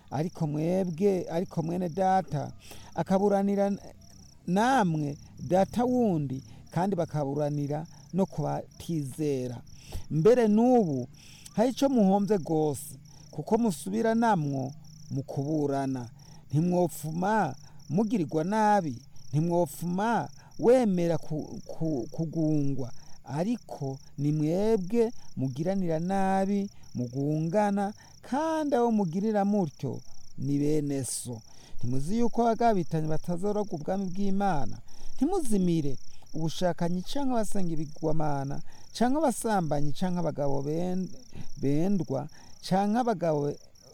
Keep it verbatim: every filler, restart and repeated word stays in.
ariko mwebwe ariko mwene data akaburanira namwe data wundi, kandi bakaburanira no kubatizera. Mbere n'ubu hari ico muhomvye gose, kuko musubira namwo mu kuburana. Ntimwopfuma mugirirwa nabi, ntimwopfuma wemera ku, ku, kugungwa, ariko ni mwebwe mugiranira nabi mugungana, kandi abo mugirira mutyo ni bene so. Ntimuzi yuko abagabitanye batazoragwa ubwami bw'Imana? Ntimuzimire ubushakanyi canke abasenga ibigwamana, canke abasambanyi, canke abagabo bendwa, canke abagabo